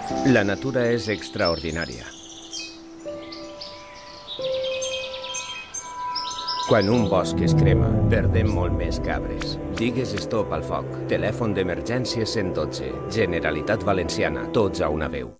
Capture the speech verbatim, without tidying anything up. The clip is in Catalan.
La natura és extraordinària. Quan un bosc es crema, perdem molt més que arbres. Digues stop al foc. Telèfon d'emergència cent dotze. Generalitat Valenciana. Tots a una veu.